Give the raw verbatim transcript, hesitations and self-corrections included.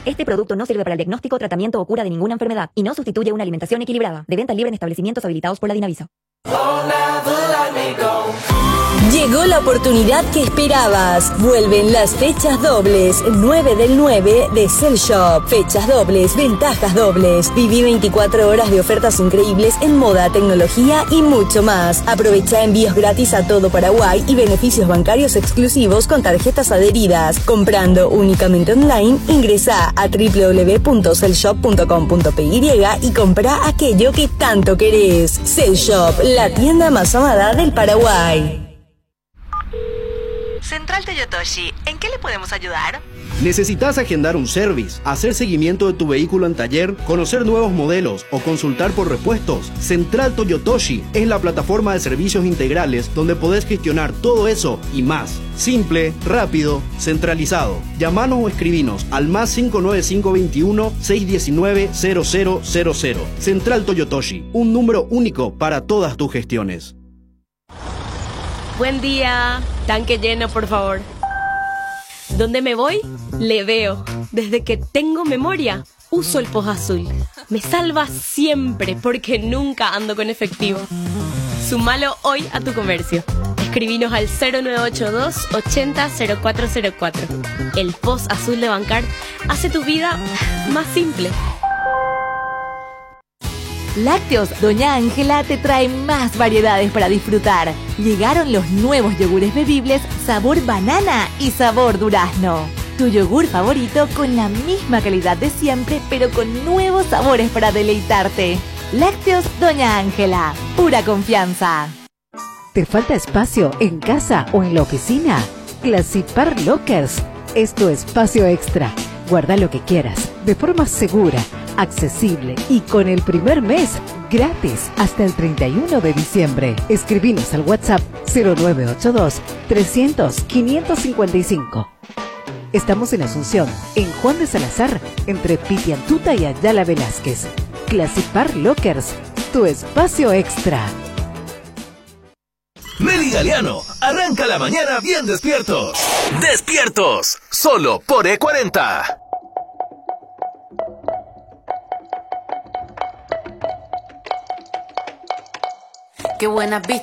Este producto no sirve para el diagnóstico, tratamiento o cura de ninguna enfermedad y no sustituye una alimentación equilibrada. De venta libre en establecimientos habilitados por la Dinavisa. Llegó la oportunidad que esperabas. Vuelven las fechas dobles. nueve del nueve de Cell Shop. Fechas dobles, ventajas dobles. Viví veinticuatro horas de ofertas increíbles en moda, tecnología y mucho más. Aprovecha envíos gratis a todo Paraguay y beneficios bancarios exclusivos con tarjetas adheridas. Comprando únicamente online, ingresa a doble u doble u doble u punto cell shop punto com punto p y y compra aquello que tanto querés. Cell Shop, la tienda más amada del Paraguay. Central Toyotoshi, ¿en qué le podemos ayudar? ¿Necesitas agendar un service, hacer seguimiento de tu vehículo en taller, conocer nuevos modelos o consultar por repuestos? Central Toyotoshi es la plataforma de servicios integrales donde podés gestionar todo eso y más. Simple, rápido, centralizado. Llamanos o escribinos al más cinco nueve cinco veintiuno, seiscientos diecinueve, cero cero cero cero. Central Toyotoshi, un número único para todas tus gestiones. Buen día. Tanque lleno, por favor. ¿Dónde me voy? Le veo. Desde que tengo memoria, uso el Post Azul. Me salva siempre porque nunca ando con efectivo. Sumalo hoy a tu comercio. Escribinos al cero nueve ocho dos, ochenta, cero cuatro cero cuatro. El Post Azul de Bancard hace tu vida más simple. Lácteos Doña Ángela te trae más variedades para disfrutar. Llegaron los nuevos yogures bebibles sabor banana y sabor durazno. Tu yogur favorito con la misma calidad de siempre, pero con nuevos sabores para deleitarte. Lácteos Doña Ángela, pura confianza. ¿Te falta espacio en casa o en la oficina? Classipar Lockers es tu espacio extra. Guarda lo que quieras, de forma segura, accesible y con el primer mes gratis hasta el treinta y uno de diciembre. Escribinos al WhatsApp cero nueve ocho dos, trescientos, quinientos cincuenta y cinco. Estamos en Asunción, en Juan de Salazar, entre Pitiantuta y Ayala Velázquez. Classipar Lockers, tu espacio extra. Meli Galeano, arranca la mañana bien despiertos. Despiertos, solo por E cuarenta. Qué buena vista.